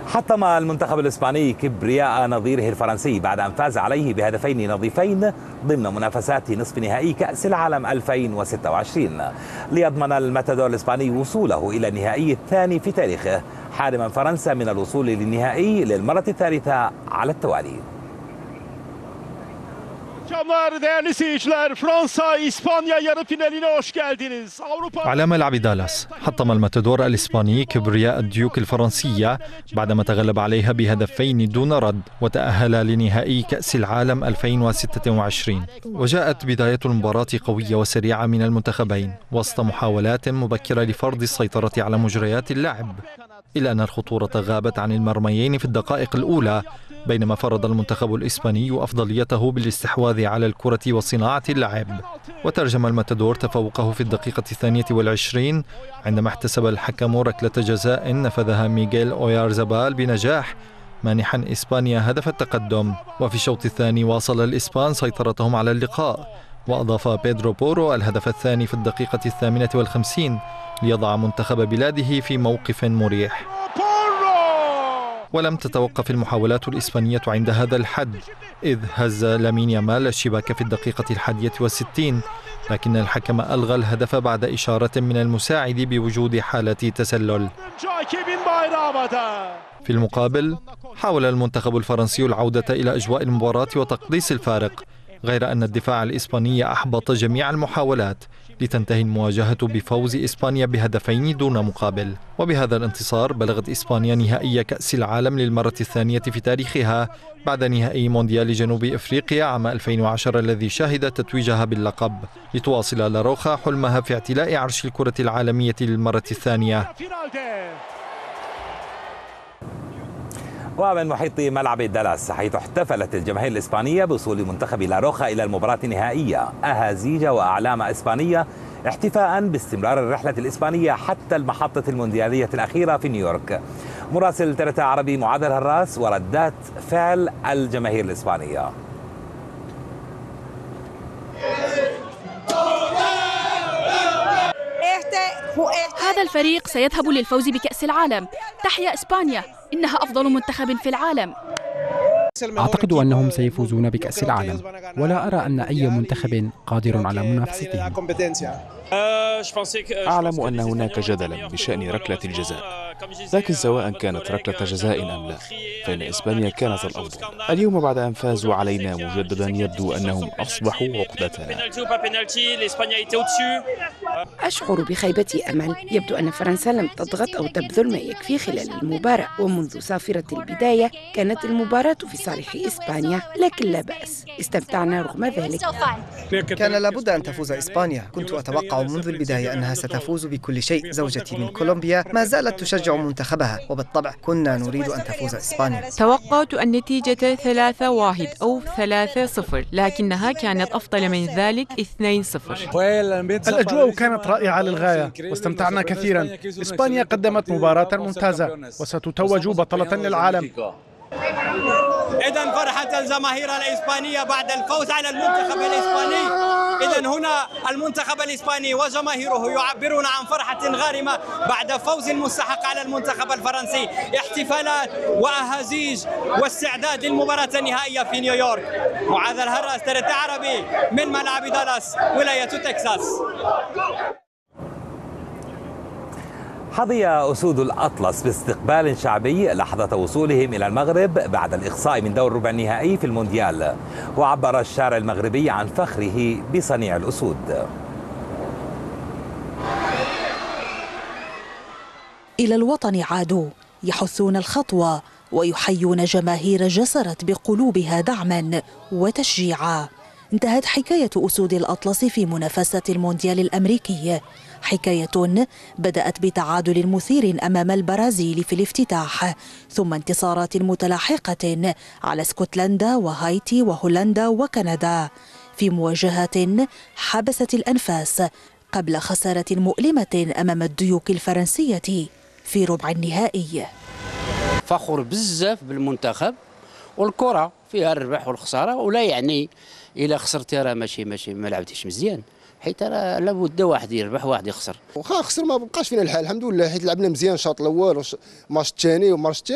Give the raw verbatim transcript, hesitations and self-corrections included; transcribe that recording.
حطم المنتخب الإسباني كبرياء نظيره الفرنسي بعد أن فاز عليه بهدفين نظيفين ضمن منافسات نصف نهائي كأس العالم ألفين وستة وعشرين، ليضمن الماتادور الإسباني وصوله إلى النهائي الثاني في تاريخه، حارما فرنسا من الوصول للنهائي للمرة الثالثة على التوالي. Değerli seyirciler, Fransa İspanya yarı finaline hoş geldiniz. على ملعب دالاس حطم الماتادور الإسباني كبرياء الديوك الفرنسية بعدما تغلب عليها بهدفين دون رد وتأهل لنهائي كأس العالم ألفين وستة وعشرين. وجاءت بداية المباراة قوية وسريعة من المنتخبين وسط محاولات مبكرة لفرض السيطرة على مجريات اللعب، إلا أن الخطورة غابت عن المرميين في الدقائق الأولى، بينما فرض المنتخب الإسباني أفضليته بالاستحواذ على الكرة وصناعة اللعب. وترجم الماتادور تفوقه في الدقيقة الثانية والعشرين عندما احتسب الحكم ركلة جزاء نفذها ميغيل أويارزابال بنجاح، مانحا إسبانيا هدف التقدم. وفي الشوط الثاني واصل الإسبان سيطرتهم على اللقاء، وأضاف بيدرو بورو الهدف الثاني في الدقيقة الثامنة والخمسين ليضع منتخب بلاده في موقف مريح. ولم تتوقف المحاولات الإسبانية عند هذا الحد، إذ هز لامين يامال الشباك في الدقيقة الحادية والستين، لكن الحكم ألغى الهدف بعد إشارة من المساعد بوجود حالة تسلل. في المقابل حاول المنتخب الفرنسي العودة إلى أجواء المباراة وتقليص الفارق، غير أن الدفاع الإسباني أحبط جميع المحاولات لتنتهي المواجهة بفوز إسبانيا بهدفين دون مقابل. وبهذا الانتصار بلغت إسبانيا نهائي كأس العالم للمرة الثانية في تاريخها بعد نهائي مونديال جنوب إفريقيا عام ألفين وعشرة الذي شهد تتويجها باللقب، لتواصل لاروخا حلمها في اعتلاء عرش الكرة العالمية للمرة الثانية. ومن محيط ملعب دالاس، حيث احتفلت الجماهير الإسبانية بوصول منتخب لاروخا إلى المباراة النهائية، أهازيج وأعلام إسبانية احتفاء باستمرار الرحلة الإسبانية حتى المحطة المونديالية الأخيرة في نيويورك. مراسل ترتا عربي معاذ الهراس وردات فعل الجماهير الإسبانية. هذا الفريق سيذهب للفوز بكأس العالم. تحيا إسبانيا، إنها أفضل منتخب في العالم. أعتقد أنهم سيفوزون بكأس العالم، ولا أرى أن أي منتخب قادر على منافستهم. أعلم أن هناك جدلا بشأن ركلة الجزاء، لكن سواء كانت ركلة جزاء أم لا فإن إسبانيا كانت الأفضل. اليوم بعد أن فازوا علينا مجددا يبدو أنهم أصبحوا عقدتنا. أشعر بخيبة أمل. يبدو أن فرنسا لم تضغط أو تبذل ما يكفي خلال المباراة، ومنذ صافرة البداية كانت المباراة في صالح إسبانيا، لكن لا بأس، استمتعنا رغم ذلك. كان لابد أن تفوز إسبانيا. كنت أتوقع منذ البداية أنها ستفوز بكل شيء. زوجتي من كولومبيا ما زالت تشجع منتخبها، وبالطبع كنا نريد أن تفوز إسبانيا. توقعت النتيجة ثلاثة واحد أو ثلاثة صفر، لكنها كانت أفضل من ذلك اثنين صفر. الأجواء كانت رائعة للغاية واستمتعنا كثيرا. إسبانيا قدمت مباراة ممتازة وستتوج بطلة للعالم. إذن فرحة الجماهير الإسبانية بعد الفوز على المنتخب الإسباني. إذن هنا المنتخب الإسباني وجماهيره يعبرون عن فرحة غارمة بعد فوز مستحق على المنتخب الفرنسي. احتفالات وأهازيج واستعداد للمباراة النهائية في نيويورك. معاذ الهراس، ترتا عربي، من ملعب دالاس، ولاية تكساس. حظي أسود الأطلس باستقبال شعبي لحظة وصولهم إلى المغرب بعد الإقصاء من دور ربع النهائي في المونديال، وعبر الشارع المغربي عن فخره بصنيع الأسود. إلى الوطن عادوا يحثون الخطوة ويحيون جماهير جسرت بقلوبها دعما وتشجيعا. انتهت حكاية أسود الأطلس في منافسة المونديال الأمريكي، حكاية بدأت بتعادل مثير أمام البرازيل في الافتتاح، ثم انتصارات متلاحقة على اسكتلندا وهايتي وهولندا وكندا في مواجهات حبست الأنفاس قبل خسارة مؤلمة أمام الديوك الفرنسية في ربع النهائي. فخور بزاف بالمنتخب، والكرة فيها الربح والخسارة، ولا يعني إلا خسرتي راه ماشي ماشي ما لعبتيش مزيان، حيت راه لابد واحد يربح وواحد يخسر. واخا خسر ما بقاش فينا الحال، الحمد لله، حيت لعبنا مزيان الشوط الاول والماتش الثاني والماتش الثالث.